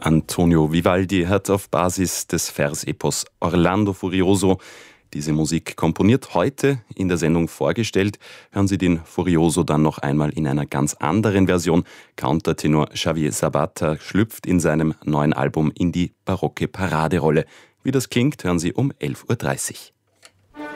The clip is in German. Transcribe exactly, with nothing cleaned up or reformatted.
Antonio Vivaldi hat auf Basis des Versepos Orlando Furioso diese Musik komponiert, heute in der Sendung vorgestellt. Hören Sie den Furioso dann noch einmal in einer ganz anderen Version. Countertenor Xavier Sabata schlüpft in seinem neuen Album in die barocke Paraderolle. Wie das klingt, hören Sie um elf Uhr dreißig.